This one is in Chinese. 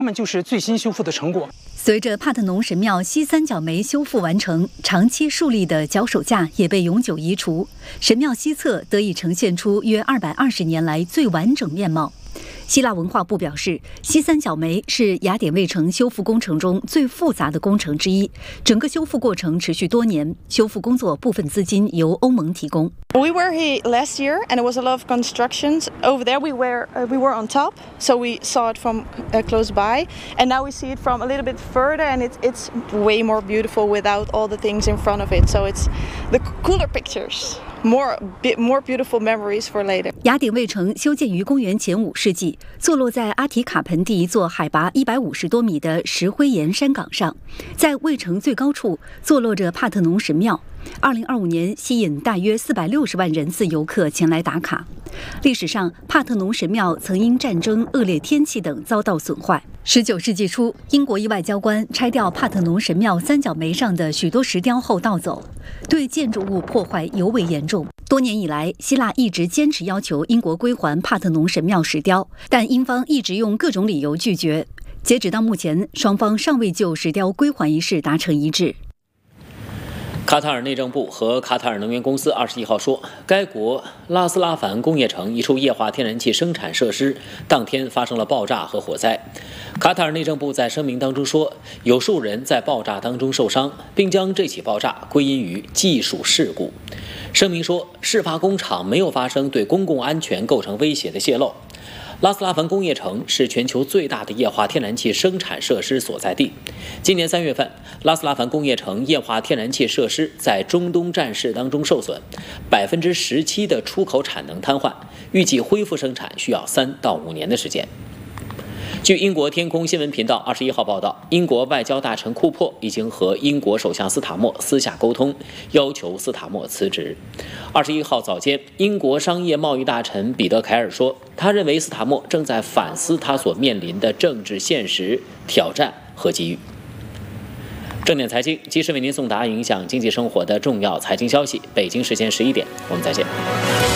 它们就是最新修复的成果。 随着帕特农神庙西三角梅修复完成，长期竖立的脚手架也被永久移除，神庙西侧得以呈现出约220年来最完整面貌。希腊文化部表示，西三角梅是雅典卫城修复工程中最复杂的工程之一，整个修复过程持续多年，修复工作部分资金由欧盟提供。 We were here last year, and it was a lot of constructions. Over there, we were on top, so we saw it from close by, and now we see it from a little bit further, and it's way more beautiful without all the things in front of it. So it's the cooler pictures. More beautiful memories for later. 雅典卫城修建于公元前5世纪，坐落在阿提卡盆地一座海拔150多米的石灰岩山岗上，在卫城最高处坐落着帕特农神庙。2025年吸引大约460万人次游客前来打卡。历史上，帕特农神庙曾因战争、恶劣天气等遭到损坏。19世纪初，英国一外交官拆掉帕特农神庙三角梅上的许多石雕后盗走，对建筑物破坏尤为严重。多年以来，希腊一直坚持要求英国归还帕特农神庙石雕，但英方一直用各种理由拒绝。截止到目前，双方尚未就石雕归还一事达成一致。 卡塔尔内政部和卡塔尔能源公司21号说，该国拉斯拉凡工业城一处液化天然气生产设施当天发生了爆炸和火灾。卡塔尔内政部在声明当中说，有数人在爆炸当中受伤，并将这起爆炸归因于技术事故。声明说，事发工厂没有发生对公共安全构成威胁的泄漏。拉斯拉凡工业城是全球最大的液化天然气生产设施所在地。今年3月份，拉斯拉凡工业城液化天然气设施在中东战事当中受损，17%的出口产能瘫痪，预计恢复生产需要3到5年的时间。据英国天空新闻频道21号报道，英国外交大臣库珀已经和英国首相斯塔默私下沟通，要求斯塔默辞职。21号早间，英国商业贸易大臣彼得凯尔说，他认为斯塔默正在反思他所面临的政治现实、挑战和机遇。正点财经及时为您送达影响经济生活的重要财经消息。北京时间11点，我们再见。